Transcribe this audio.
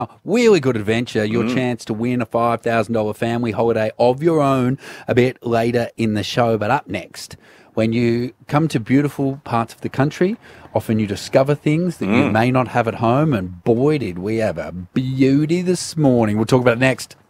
a really good adventure. Your chance to win a $5,000 family holiday of your own a bit later in the show. But up next, when you come to beautiful parts of the country, often you discover things that you may not have at home. And boy, did we have a beauty this morning. We'll talk about it next.